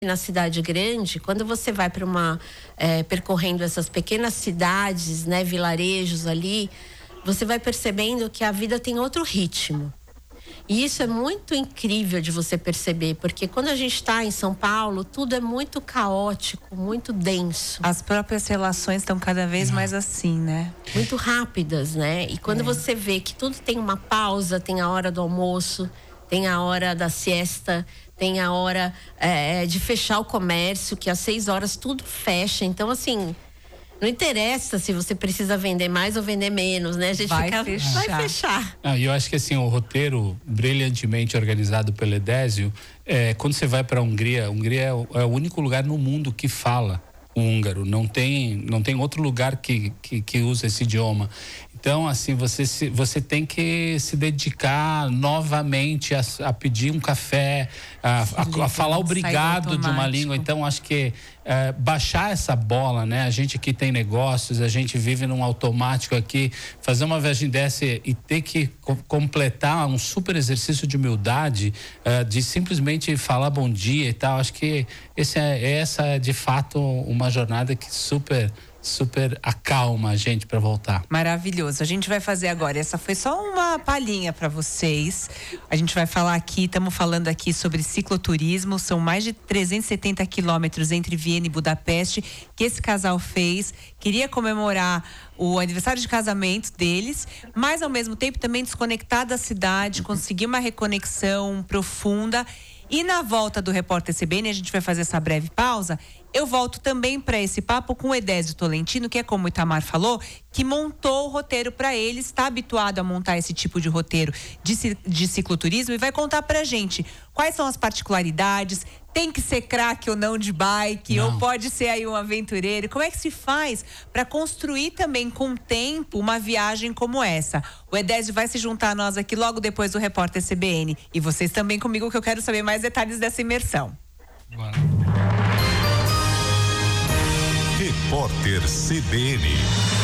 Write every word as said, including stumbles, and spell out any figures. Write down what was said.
Na cidade grande, quando você vai para uma é, percorrendo essas pequenas cidades, né, vilarejos ali, você vai percebendo que a vida tem outro ritmo. E isso é muito incrível de você perceber, porque quando a gente está em São Paulo, tudo é muito caótico, muito denso. As próprias relações estão cada vez mais assim, né? Muito rápidas, né? E quando é. você vê que tudo tem uma pausa, tem a hora do almoço, tem a hora da siesta, tem a hora é, de fechar o comércio, que às seis horas tudo fecha. Então, assim, não interessa se você precisa vender mais ou vender menos, né? A gente vai fica, fechar. vai fechar. Ah, eu acho que assim, o roteiro brilhantemente organizado pelo Edésio, é, quando você vai para a Hungria, a Hungria é o, é o único lugar no mundo que fala o húngaro. Não tem, não tem outro lugar que, que, que usa esse idioma. Então, assim, você, se, você tem que se dedicar novamente a, a pedir um café, a, a, a falar obrigado de uma língua. Então, acho que é, baixar essa bola, né? A gente aqui tem negócios, a gente vive num automático aqui. Fazer uma viagem dessa e ter que co- completar um super exercício de humildade, é, de simplesmente falar bom dia e tal. Acho que esse é, essa é, de fato, uma jornada que super... super acalma a gente para voltar. Maravilhoso. A gente vai fazer agora, essa foi só uma palhinha para vocês. A gente vai falar aqui, estamos falando aqui sobre cicloturismo, são mais de trezentos e setenta quilômetros entre Viena e Budapeste que esse casal fez. Queria comemorar o aniversário de casamento deles, mas ao mesmo tempo também desconectar da cidade, conseguir uma reconexão profunda. E na volta do Repórter C B N, a gente vai fazer essa breve pausa. Eu volto também para esse papo com o Edésio Tolentino, que é como o Itamar falou, que montou o roteiro para ele, está habituado a montar esse tipo de roteiro de, de cicloturismo e vai contar pra gente quais são as particularidades, tem que ser craque ou não de bike, não. Ou pode ser aí um aventureiro. Como é que se faz para construir também com o tempo uma viagem como essa? O Edésio vai se juntar a nós aqui logo depois do Repórter C B N. E vocês também comigo, que eu quero saber mais detalhes dessa imersão. Bora. Repórter C B N.